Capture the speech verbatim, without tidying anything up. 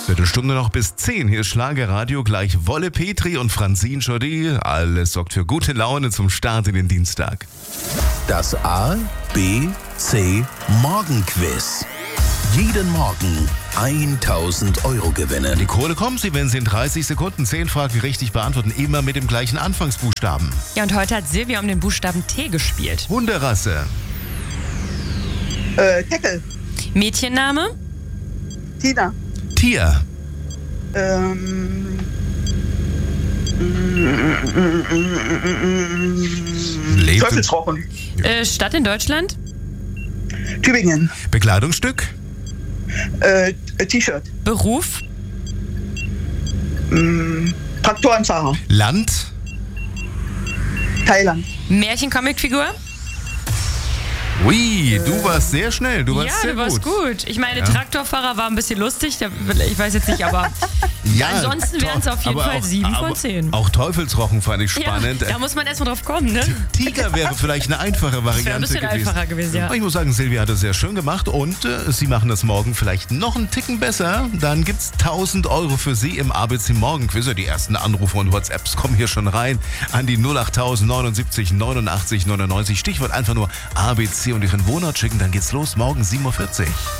Viertelstunde noch bis zehn. Hier ist Schlagerradio, gleich Wolle Petri und Francine Jaudet. Alles sorgt für gute Laune zum Start in den Dienstag. Das A, B, C Morgenquiz. Jeden Morgen tausend Euro gewinnen. Die Kohle kommt sie, wenn Sie in dreißig Sekunden zehn Fragen richtig beantworten. Immer mit dem gleichen Anfangsbuchstaben. Ja, und heute hat Silvia um den Buchstaben T gespielt. Hunderasse. Äh, Teckel. Mädchenname? Tina. Tier. Ähm. Lebt- Teufelsrochen. Äh, Stadt in Deutschland? Tübingen. Bekleidungsstück. Äh, T-Shirt. Beruf? Ähm, Traktorenfahrer. Land. Thailand. Märchen-Comicfigur? Ui, du warst sehr schnell. Du warst Ja, sehr du warst gut. gut. Ich meine, Ja. Traktorfahrer war ein bisschen lustig. der- Ich weiß jetzt nicht, aber Ja, ansonsten wären es auf jeden aber Fall auch- sieben von aber zehn. Auch Teufelsrochen fand ich spannend. Ja, da muss man erstmal drauf kommen, ne? Tiger wäre vielleicht eine einfache Variante Wäre ein bisschen gewesen. einfacher gewesen, ja. Aber ich muss sagen, Silvia hat das sehr schön gemacht und äh, Sie machen das morgen vielleicht noch einen Ticken besser. Dann gibt's tausend Euro für Sie im A B C Morgenquiz. Die ersten Anrufe und WhatsApps kommen hier schon rein an die null acht neunundsiebzig neunundachtzig neunundneunzig. Stichwort einfach nur A B C und Ihren Wohnort schicken. Dann geht's los morgen sieben Uhr vierzig.